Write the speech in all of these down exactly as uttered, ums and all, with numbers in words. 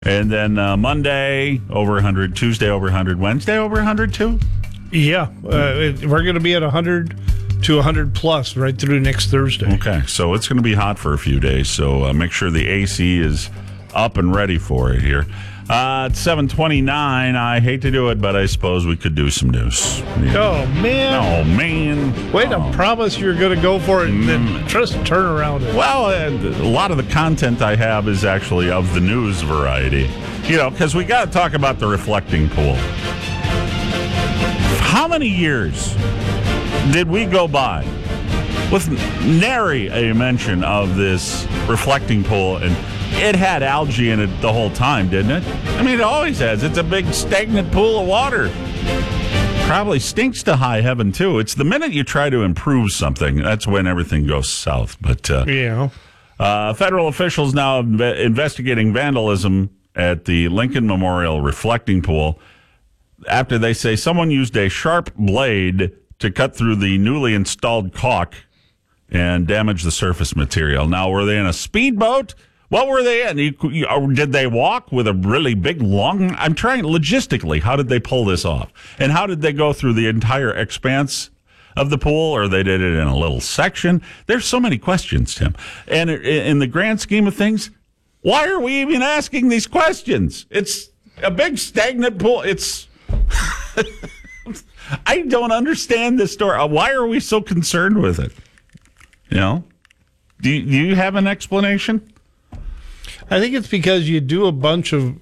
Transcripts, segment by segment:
And then uh, Monday, over one hundred. Tuesday, over one hundred. Wednesday, over one hundred too? Yeah. Uh, it, we're going to be at one hundred to one hundred plus right through next Thursday. Okay, so it's going to be hot for a few days. So uh, make sure the A C is up and ready for it here. Uh, it's seven twenty-nine. I hate to do it, but I suppose we could do some news. Yeah. Oh, man. Oh, man. Way to oh. promise you're going to go for it and then Mm. just turn around it. Well, uh, a lot of the content I have is actually of the news variety. You know, because we got to talk about the reflecting pool. How many years did we go by with nary a mention of this reflecting pool? And it had algae in it the whole time, didn't it? I mean, it always has. It's a big stagnant pool of water. Probably stinks to high heaven, too. It's the minute you try to improve something, that's when everything goes south. But uh, Yeah. uh, federal officials now inve- investigating vandalism at the Lincoln Memorial reflecting pool after they say someone used a sharp blade to cut through the newly installed caulk and damage the surface material. Now, were they in a speedboat? What were they in? You, you, or did they walk with a really big, long... I'm trying, logistically, how did they pull this off? And how did they go through the entire expanse of the pool, or they did it in a little section? There's so many questions, Tim. And in the grand scheme of things, why are we even asking these questions? It's a big stagnant pool. It's... I don't understand this story. Why are we so concerned with it? You know? Do you, do you have an explanation? I think it's because you do a bunch of,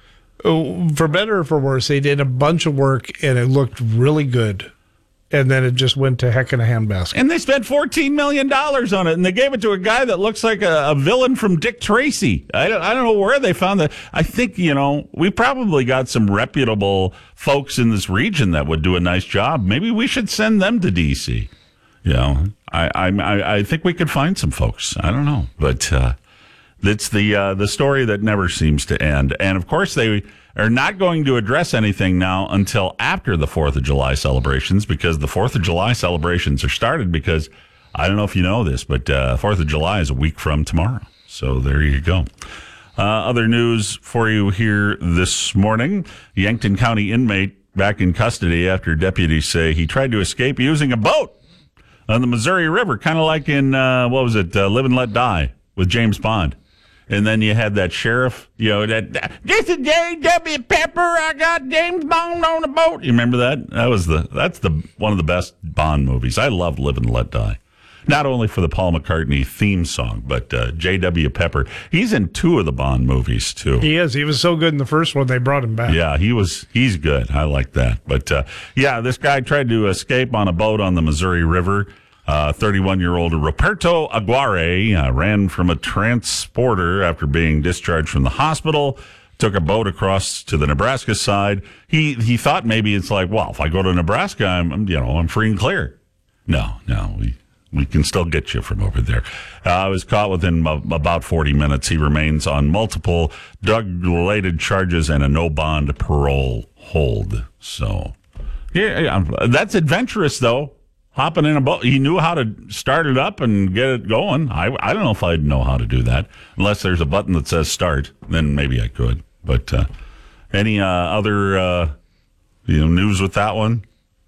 oh, for better or for worse, they did a bunch of work and it looked really good. And then it just went to heck in a handbasket. And they spent fourteen million dollars on it, and they gave it to a guy that looks like a, a villain from Dick Tracy. I don't, I don't know where they found that. I think, you know, we probably got some reputable folks in this region that would do a nice job. Maybe we should send them to D C. You know, I, I, I think we could find some folks. I don't know. But uh, it's the, uh, the story that never seems to end. And, of course, they are not going to address anything now until after the fourth of July celebrations, because the fourth of July celebrations are started because, I don't know if you know this, but uh, fourth of July is a week from tomorrow. So there you go. Uh, other news for you here this morning. Yankton County inmate back in custody after deputies say he tried to escape using a boat on the Missouri River, kind of like in, uh, what was it, uh, Live and Let Die with James Bond. And then you had that sheriff, you know, that, this is J W. Pepper, I got James Bond on the boat. You remember that? That was the, that's the, one of the best Bond movies. I love Live and Let Die. Not only for the Paul McCartney theme song, but uh, J W. Pepper. He's in two of the Bond movies, too. He is. He was so good in the first one, they brought him back. Yeah, he was, he's good. I like that. But, uh, yeah, this guy tried to escape on a boat on the Missouri River. Uh, thirty-one-year-old Roberto Aguirre uh, ran from a transporter after being discharged from the hospital, took a boat across to the Nebraska side. He he thought maybe it's like, well, if I go to Nebraska, I'm, I'm you know, I'm free and clear. No, no, we we can still get you from over there. Uh, I was caught within about forty minutes. He remains on multiple drug-related charges and a no-bond parole hold. So, yeah, yeah, that's adventurous, though. Hopping in a boat. He knew how to start it up and get it going. I, I don't know if I'd know how to do that. Unless there's a button that says start, then maybe I could. But uh, any uh, other uh, you know, news with that one?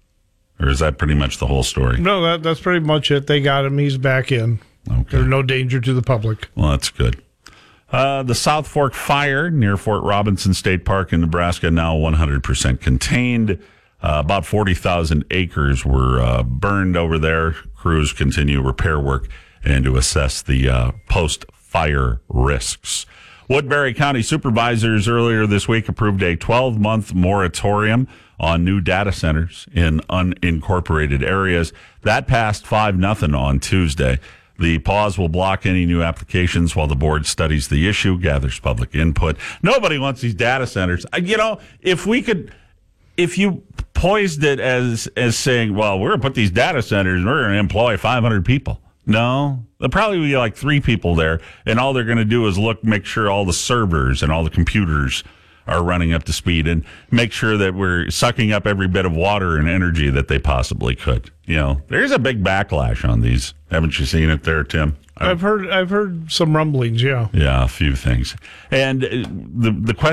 Or is that pretty much the whole story? No, that, that's pretty much it. They got him. He's back in. Okay. There's no danger to the public. Well, that's good. Uh, the South Fork fire near Fort Robinson State Park in Nebraska now one hundred percent contained. Uh, about forty thousand acres were uh, burned over there. Crews continue repair work and to assess the uh, post-fire risks. Woodbury County supervisors earlier this week approved a twelve-month moratorium on new data centers in unincorporated areas. That passed five nothing on Tuesday. The pause will block any new applications while the board studies the issue, gathers public input. Nobody wants these data centers. You know, if we could... If you poised it as as saying, well, we're going to put these data centers and we're going to employ five hundred people. No, there'll probably be like three people there, and all they're going to do is look, make sure all the servers and all the computers are running up to speed and make sure that we're sucking up every bit of water and energy that they possibly could. you know, there's a big backlash on these. Haven't you seen it there, Tim? I've heard I've heard some rumblings, yeah. Yeah, a few things. And uh, the the question